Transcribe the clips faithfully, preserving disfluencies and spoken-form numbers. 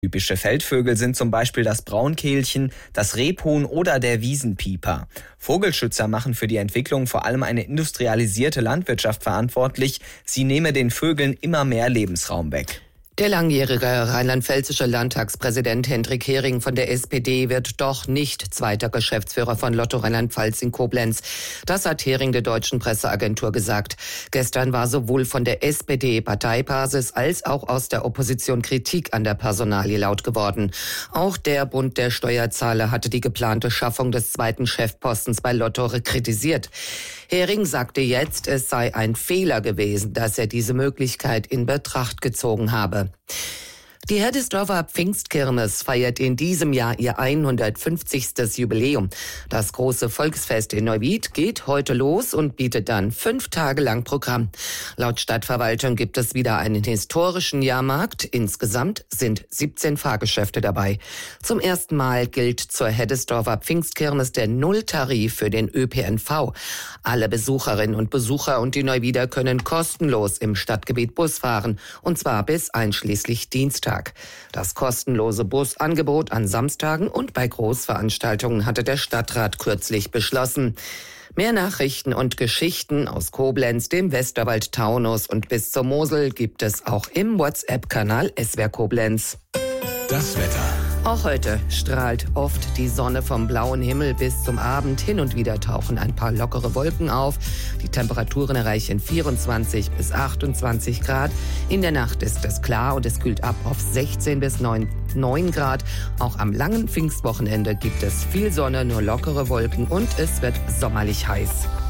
Typische Feldvögel sind zum Beispiel das Braunkehlchen, das Rebhuhn oder der Wiesenpieper. Vogelschützer machen für die Entwicklung vor allem eine industrialisierte Landwirtschaft verantwortlich. Sie nehme den Vögeln immer mehr Lebensraum weg. Der langjährige rheinland-pfälzische Landtagspräsident Hendrik Hering von der S P D wird doch nicht zweiter Geschäftsführer von Lotto Rheinland-Pfalz in Koblenz. Das hat Hering der deutschen Presseagentur gesagt. Gestern war sowohl von der S P D-Parteibasis als auch aus der Opposition Kritik an der Personalie laut geworden. Auch der Bund der Steuerzahler hatte die geplante Schaffung des zweiten Chefpostens bei Lotto kritisiert. Hering sagte jetzt, es sei ein Fehler gewesen, dass er diese Möglichkeit in Betracht gezogen habe. Die Herdisdorfer Pfingstkirmes feiert in diesem Jahr ihr hundertfünfzigstes Jubiläum. Das große Volksfest in Neuwied geht heute los und bietet dann fünf Tage lang Programm. Laut Stadtverwaltung gibt es wieder einen historischen Jahrmarkt. Insgesamt sind siebzehn Fahrgeschäfte dabei. Zum ersten Mal gilt zur Herdisdorfer Pfingstkirmes der Nulltarif für den Ö P N V. Alle Besucherinnen und Besucher und die Neuwieder können kostenlos im Stadtgebiet Bus fahren, und zwar bis einschließlich Dienstag. Das kostenlose Busangebot an Samstagen und bei Großveranstaltungen hatte der Stadtrat kürzlich beschlossen. Mehr Nachrichten und Geschichten aus Koblenz, dem Westerwald-Taunus und bis zur Mosel gibt es auch im WhatsApp-Kanal S W R Koblenz. Das Wetter. Auch heute strahlt oft die Sonne vom blauen Himmel bis zum Abend. Hin und wieder tauchen ein paar lockere Wolken auf. Die Temperaturen erreichen vierundzwanzig bis achtundzwanzig Grad. In der Nacht ist es klar und es kühlt ab auf sechzehn bis neun Grad. Auch am langen Pfingstwochenende gibt es viel Sonne, nur lockere Wolken und es wird sommerlich heiß.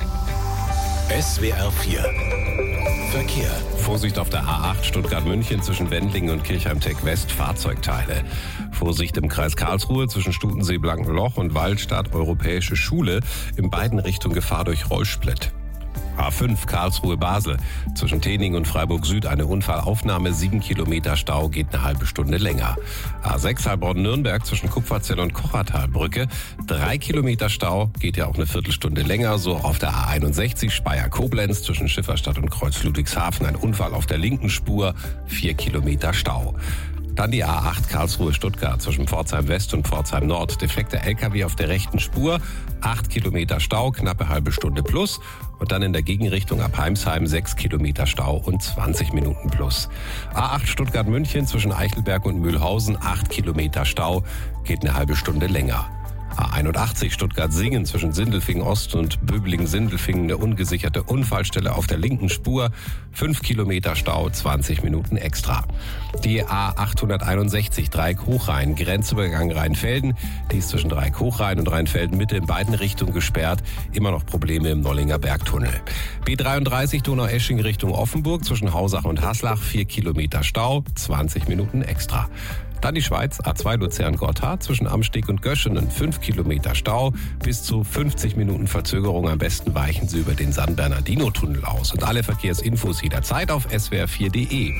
S W R vier Verkehr. Vorsicht auf der A acht Stuttgart-München zwischen Wendlingen und Kirchheim-Tech-West, Fahrzeugteile. Vorsicht im Kreis Karlsruhe zwischen Stutensee-Blankenloch und Waldstadt Europäische Schule. In beiden Richtungen Gefahr durch Rollsplit. A fünf Karlsruhe-Basel. Zwischen Tening und Freiburg-Süd eine Unfallaufnahme. Sieben Kilometer Stau, geht eine halbe Stunde länger. A sechs Heilbronn-Nürnberg zwischen Kupferzell und Kochertalbrücke. Drei Kilometer Stau, geht ja auch eine Viertelstunde länger. So auf der A einundsechzig Speyer-Koblenz zwischen Schifferstadt und Kreuz Ludwigshafen. Ein Unfall auf der linken Spur. Vier Kilometer Stau. Dann die A acht Karlsruhe-Stuttgart zwischen Pforzheim West und Pforzheim Nord. Defekter L K W auf der rechten Spur. Acht Kilometer Stau, knappe halbe Stunde plus. Und dann in der Gegenrichtung ab Heimsheim sechs Kilometer Stau und zwanzig Minuten plus. A acht Stuttgart-München zwischen Eichelberg und Mühlhausen. Acht Kilometer Stau, geht eine halbe Stunde länger. A einundachtzig Stuttgart-Singen zwischen Sindelfingen Ost und Böblingen-Sindelfingen eine ungesicherte Unfallstelle auf der linken Spur. Fünf Kilometer Stau, zwanzig Minuten extra. Die A achthunderteinundsechzig Dreieck-Hochrhein, Grenzübergang Rheinfelden. Die ist zwischen Dreieck-Hochrhein und Rheinfelden Mitte in beiden Richtungen gesperrt. Immer noch Probleme im Nollinger Bergtunnel. B dreiunddreißig Donaueschingen Richtung Offenburg zwischen Hausach und Haslach. Vier Kilometer Stau, zwanzig Minuten extra. Dann die Schweiz, A zwei Luzern-Gotthard zwischen Amsteg und Göschenen, fünf Kilometer Stau, bis zu fünfzig Minuten Verzögerung. Am besten weichen Sie über den San Bernardino-Tunnel aus. Und alle Verkehrsinfos jederzeit auf S W R vier Punkt de.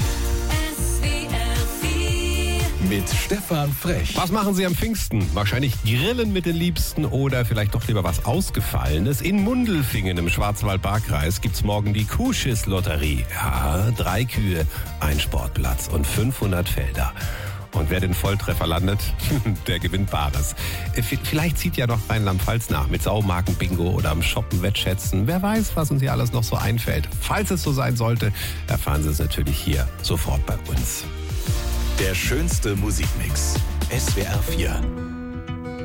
Mit Stefan Frech. Was machen Sie am Pfingsten? Wahrscheinlich grillen mit den Liebsten oder vielleicht doch lieber was Ausgefallenes. In Mundelfingen im Schwarzwald-Baar-Kreis gibt's morgen die Kuhschiss-Lotterie. Ja, drei Kühe, ein Sportplatz und fünfhundert Felder. Und wer den Volltreffer landet, der gewinnt Bares. Vielleicht zieht ja noch Rheinland-Pfalz nach mit Saumarken-Bingo oder am Shoppen Wettschätzen. Wer weiß, was uns hier alles noch so einfällt. Falls es so sein sollte, erfahren Sie es natürlich hier sofort bei uns. Der schönste Musikmix. S W R vier.